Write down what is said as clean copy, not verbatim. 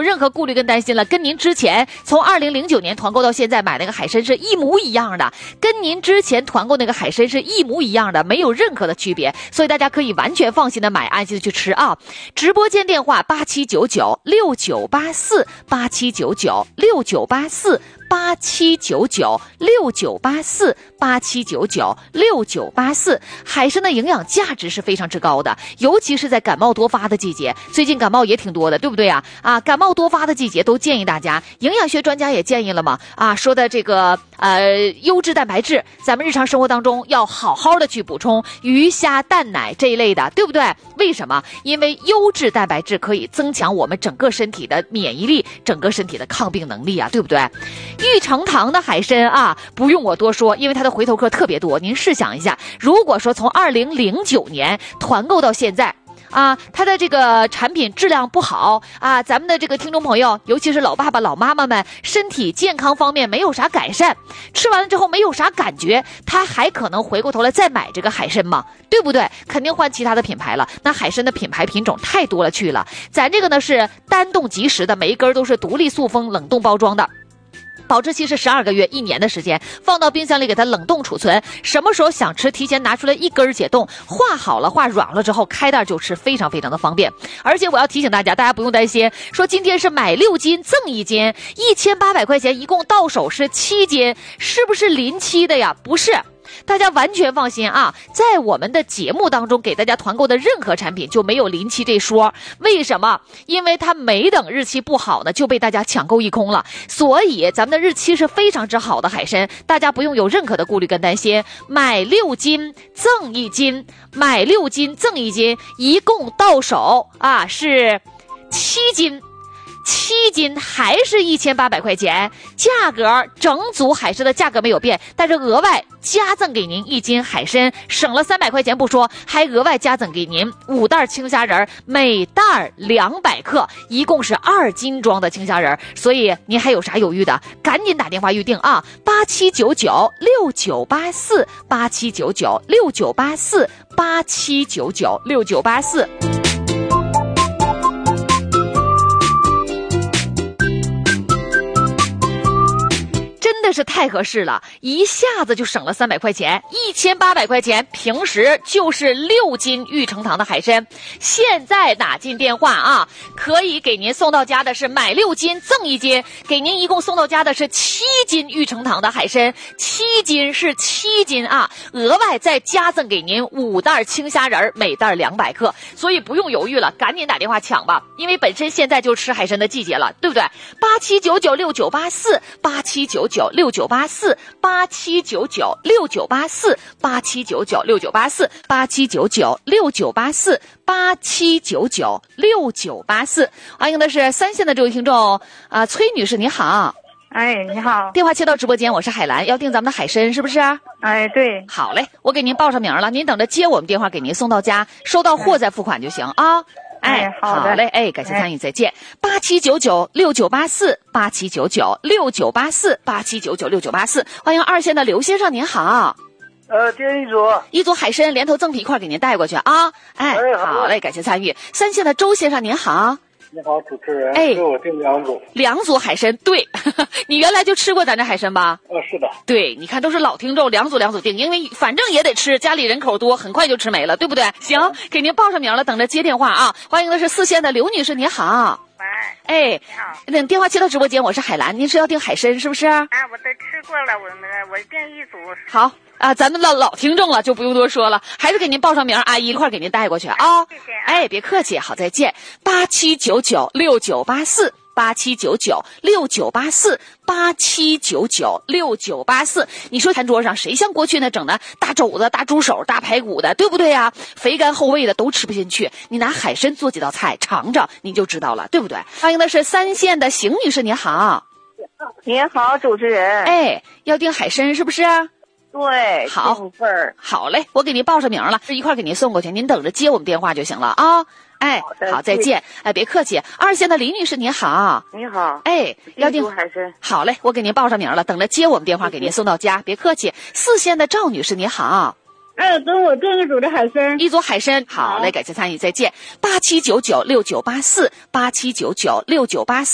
任何顾虑跟担心了，跟您之前从2009年团购到现在买那个海参是一模一样的，跟您之前团购那个海参是一模一样的，没有任何的区别，所以大家可以完全放心的买，安心的去吃啊。直播间电话87996984，87996984，海参的营养价值是非常之高的，尤其是在感冒多发的季节，最近感冒也挺多的，对不对啊？感冒多发的季节都建议大家，营养学专家也建议了嘛，说的这个优质蛋白质，咱们日常生活当中要好好的去补充鱼虾蛋奶这一类的，对不对？为什么？因为优质蛋白质可以增强我们整个身体的免疫力，整个身体的抗病能力啊，对不对？玉成堂的海参不用我多说，因为它的回头客特别多。您试想一下，如果说从2009年团购到现在它的这个产品质量不好咱们的这个听众朋友，尤其是老爸爸老妈妈们，身体健康方面没有啥改善，吃完了之后没有啥感觉，他还可能回过头来再买这个海参吗？对不对？肯定换其他的品牌了。那海参的品牌品种太多了去了，咱这个呢是单冻即食的，每一根都是独立塑封冷冻包装的，保质期是12个月，1年的时间，放到冰箱里给它冷冻储存，什么时候想吃提前拿出来一根解冻，化好了化软了之后开袋就吃，非常非常的方便。而且我要提醒大家，大家不用担心说今天是买6斤赠1斤，1800块钱一共到手是7斤，是不是临期的呀？不是，大家完全放心在我们的节目当中给大家团购的任何产品就没有临期这说。为什么？因为它没等日期不好呢就被大家抢购一空了，所以咱们的日期是非常之好的海参，大家不用有任何的顾虑跟担心。买6斤赠1斤，买6斤赠1斤，一共到手是7斤。7斤还是1800块钱，价格整组海参的价格没有变，但是额外加赠给您1斤海参，省了300块钱不说，还额外加赠给您5袋青虾仁，每袋200克，一共是2斤装的青虾仁。所以您还有啥犹豫的？赶紧打电话预定87996984，87996984，87996984。真的是太合适了，一下子就省了300块钱，1800块钱，平时就是6斤玉成堂的海参。现在打进电话可以给您送到家的是买6斤赠1斤，给您一共送到家的是7斤玉成堂的海参，7斤是7斤额外再加赠给您5袋青虾仁，每袋200克，所以不用犹豫了，赶紧打电话抢吧，因为本身现在就吃海参的季节了，对不对？87996984，87996984，87996984，87996984。欢迎的是3线的这位听众崔女士，你好。 哎，你好， 电话接到直播间，我是海兰，要订咱们的海参是不是？ 哎，对， 好嘞，我给您报上名了，您等着接我们电话给您送到家，收到货再付款就行好嘞，感谢参与，再见。87996984，87996984，87996984。欢迎2线的刘先生，您好。 订一组海参连头赠皮一块给您带过去好嘞，感谢参与。3线的周先生，您好。 你好，主持人。给我订 2组海参，对。你原来就吃过咱这海参吧？ 是的。 对，你看都是老听众，2组订，因为反正也得吃，家里人口多，很快就吃没了，对不对？行，给您报上名了，等着接电话欢迎的是4线的刘女士，您好。 你好。 那电话接到直播间，我是海兰，您是要订海参是不是？ 我都吃过了，我订1组。 好。咱们老听众了，就不用多说了，还是给您报上名，阿姨一块给您带过去谢谢别客气，好，再见。87996984，87996984，87996984。你说餐桌上谁像过去那整的大肘子、大猪手、大排骨的，对不对呀？肥甘厚味的都吃不进去，你拿海参做几道菜尝尝你就知道了，对不对？欢迎的是3线的邢女士，您好。 您好，主持人。 要订海参是不是？ 对， 好，好嘞，我给您报上名了，一块给您送过去，您等着接我们电话就行了好，再见。别客气。2线的李女士，您好。 你好。 要订海参。 好嘞，我给您报上名了，等着接我们电话给您送到家，别客气。4线的赵女士，你好。 跟我订1组的海参。 1组海参，好嘞，感谢参与，再见。87996984，87996984。